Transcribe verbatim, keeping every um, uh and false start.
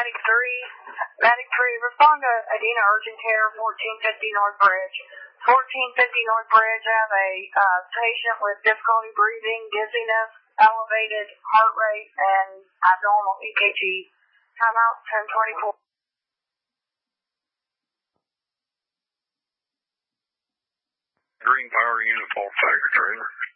Medic three, Medic three, respond to Adina Urgent Care, fourteen fifty North Bridge. fourteen fifty North Bridge, I have a uh, patient with difficulty breathing, dizziness, elevated heart rate, and abnormal E K G. Time out, ten twenty-four. Green Power Unit, Fault Tiger Trailer.